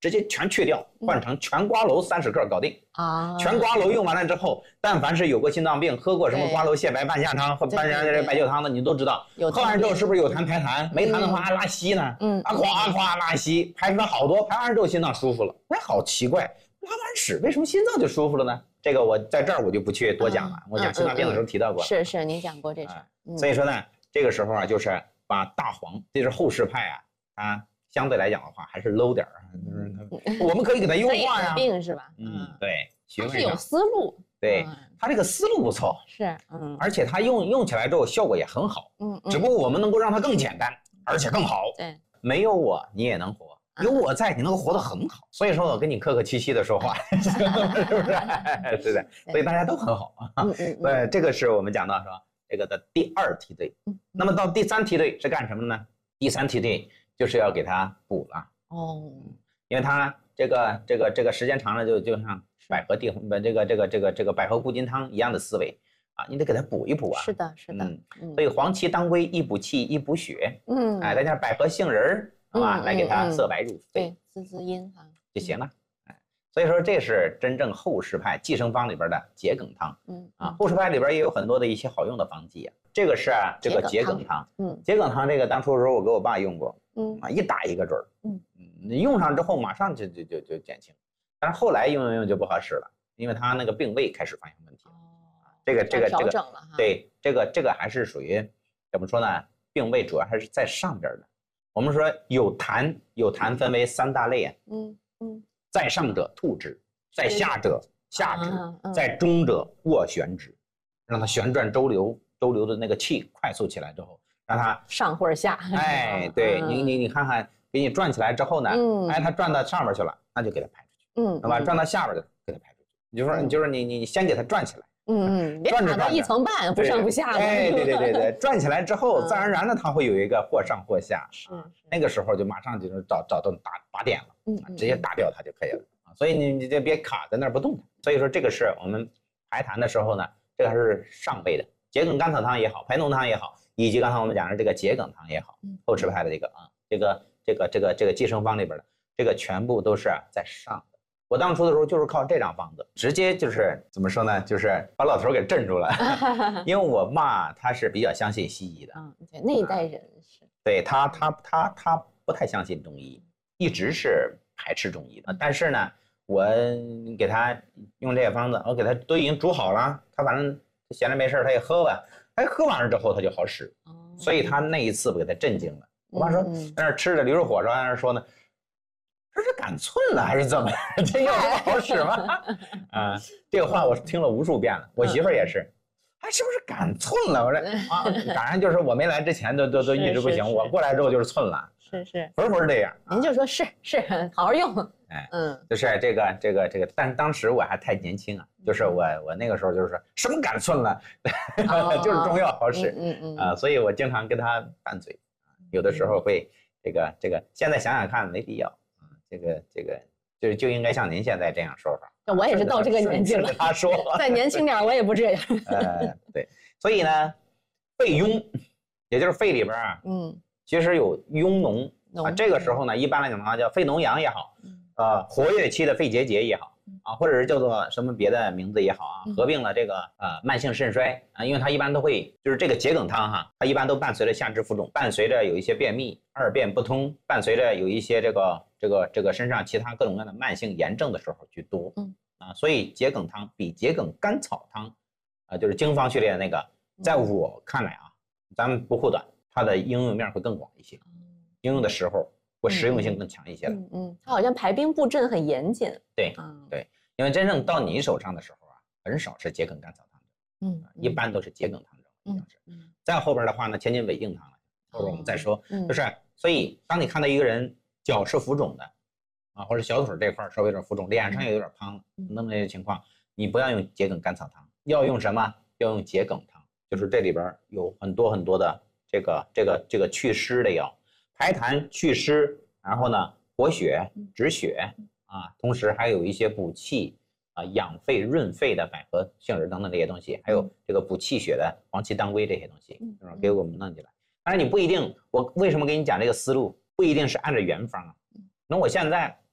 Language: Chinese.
直接全去掉，换成全瓜蒌30克搞定啊。全瓜蒌用完了之后，但凡是有过心脏病、喝过什么瓜蒌泻白半夏汤或半夏白酒汤的，你都知道，喝完之后是不是有痰排痰？没痰的话还拉稀呢，哗拉稀，排出来好多，排完之后心脏舒服了。哎，好奇怪，拉完屎为什么心脏就舒服了呢？这个我在这儿我就不去多讲了，我讲心脏病的时候提到过。 是，您讲过这事。 所以说呢，这个时候啊，就是把大黄，这是后世派啊，它相对来讲的话还是 low 点我们可以给它优化呀。 病是吧？ 对， 它是有思路。 对，它这个思路不错。 是， 而且它用起来之后效果也很好。只不过我们能够让它更简单，而且更好。 对， 没有我你也能活。有我在，你能活得很好，所以说我跟你客客气气的说话，是不是？是的，所以大家都很好啊。对，这个是我们讲到说这个的第2梯队。那么到第3梯队是干什么呢？第3梯队就是要给它补了。因为它这个时间长了就像百合百合固筋汤一样的思维啊，你得给它补一补啊。 是的，是的。 所以黄芪当归一补气一补血。再加上百合杏仁来给它色白入肺， 对，滋阴哈就行了。所以说这是真正后世派寄生方里边的桔梗汤。后世派里边也有很多的一些好用的方剂啊。这个是这个桔梗汤。桔梗汤这个当初的时候我给我爸用过，一打一个准儿。你用上之后马上就减轻，但是后来用就不合适了，因为它那个病位开始发现问题了。这个调整了哈。 对，这个还是属于怎么说呢？病位主要还是在上边的。我们说有痰分为3大类啊。在上者吐之，在下者下之，在中者斡旋之，让它旋转周流的那个气快速起来之后，让它上或者下。 哎，对你看看，给你转起来之后呢，哎，它转到上边去了，那就给它排出去。对吧？转到下边就给它排出去。你就是你先给它转起来。 别卡到1层半，不上不下的。 哎，对，转起来之后，自然而然的它会有一个或上或下。 是， 那个时候就马上就是找到打点了，直接打掉它就可以了啊。所以你就别卡在那儿不动它。所以说这个是我们排痰的时候呢，这个还是上位的。桔梗甘草汤也好，排脓汤也好，以及刚才我们讲的这个桔梗汤也好，后世派的这个啊，这个寄生方里边的这个全部都是在上。我当初的时候就是靠这张方子，直接就是怎么说呢，就是把老头给镇住了。因为我妈她是比较相信西医的， 对，那一代人是， 对她不太相信中医，一直是排斥中医的。但是呢，我给她用这个方子，我给她都已经煮好了，她反正闲着没事她也喝吧，哎，喝完了之后她就好使，所以她那一次不给她震惊了。我妈说在那吃着驴肉火烧，在那说呢。这是赶寸了还是怎么？这有这么好使吗？这个话我听了无数遍了。我媳妇儿也是，哎，是不是赶寸了？我说啊，赶上就是我没来之前都一直不行，我过来之后就是寸了。 是， 不是这样。 您就说是，好好用。 哎，就是这个，但当时我还太年轻啊，就是我那个时候就是说什么赶寸了，就是中药好使。所以我经常跟他拌嘴，有的时候会这个，现在想想看没必要。这个就应该像您现在这样说法。 我也是到这个年纪了， 他说再年轻点我也不这样。 对，所以呢，肺痈，也就是肺里边啊，其实有痈脓啊。这个时候呢，一般来讲的话叫肺脓疡也好，活跃期的肺结节也好啊，或者是叫做什么别的名字也好啊，合并了这个慢性肾衰啊，因为它一般都会就是这个桔梗汤哈，它一般都伴随着下肢浮肿，伴随着有一些便秘、二便不通，伴随着有一些这个身上其他各种各样的慢性炎症的时候居多。所以桔梗汤比桔梗甘草汤就是经方序列的那个，在我看来啊，咱们不护短，它的应用面会更广一些，应用的时候会实用性更强一些了。 它好像排兵布阵很严谨。 对，因为真正到你手上的时候啊，很少是桔梗甘草汤的，一般都是桔梗汤这种。再后边的话呢，前进伪净汤了，后边我们再说。就是所以当你看到一个人脚是浮肿的啊，或者小腿这块稍微有点浮肿，脸上也有点胖了，那么这些情况，你不要用桔梗甘草汤，要用什么？要用桔梗汤，就是这里边有很多的这个祛湿的药，排痰祛湿，然后呢活血止血啊，同时还有一些补气啊、养肺润肺的百合杏仁等等这些东西，还有这个补气血的黄芪当归这些东西，给我们弄进来。当然你不一定，我为什么给你讲这个思路，不一定是按照原方啊。那我现在